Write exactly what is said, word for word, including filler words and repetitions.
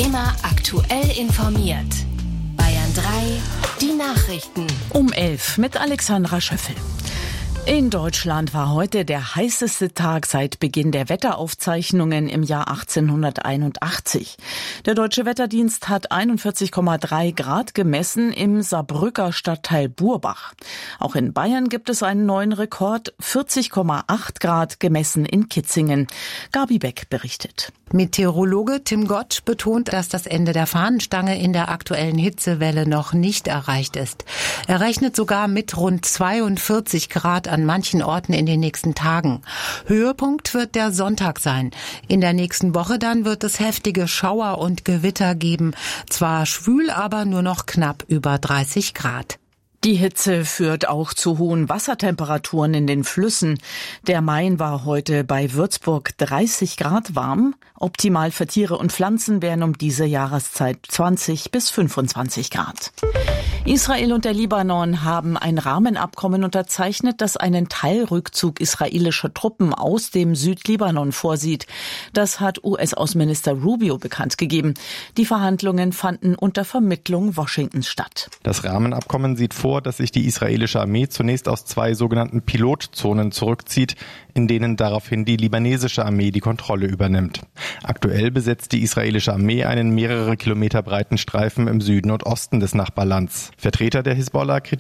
Immer aktuell informiert. Bayern drei, die Nachrichten. Um elf mit Alexandra Schöffel. In Deutschland war heute der heißeste Tag seit Beginn der Wetteraufzeichnungen im Jahr achtzehnhunderteinundachtzig. Der Deutsche Wetterdienst hat einundvierzig Komma drei Grad gemessen im Saarbrücker Stadtteil Burbach. Auch in Bayern gibt es einen neuen Rekord, vierzig Komma acht Grad gemessen in Kitzingen. Gabi Beck berichtet. Meteorologe Tim Gotsch betont, dass das Ende der Fahnenstange in der aktuellen Hitzewelle noch nicht erreicht ist. Er rechnet sogar mit rund zweiundvierzig Grad an manchen Orten in den nächsten Tagen. Höhepunkt wird der Sonntag sein. In der nächsten Woche dann wird es heftige Schauer und Gewitter geben. Zwar schwül, aber nur noch knapp über dreißig Grad. Die Hitze führt auch zu hohen Wassertemperaturen in den Flüssen. Der Main war heute bei Würzburg dreißig Grad warm. Optimal für Tiere und Pflanzen wären um diese Jahreszeit zwanzig bis fünfundzwanzig Grad. Israel und der Libanon haben ein Rahmenabkommen unterzeichnet, das einen Teilrückzug israelischer Truppen aus dem Südlibanon vorsieht. Das hat U S-Außenminister Rubio bekannt gegeben. Die Verhandlungen fanden unter Vermittlung Washingtons statt. Das Rahmenabkommen sieht vor, dass sich die israelische Armee zunächst aus zwei sogenannten Pilotzonen zurückzieht, in denen daraufhin die libanesische Armee die Kontrolle übernimmt. Aktuell besetzt die israelische Armee einen mehrere Kilometer breiten Streifen im Süden und Osten des Nachbarlands. Vertreter der Hisbollah kritisieren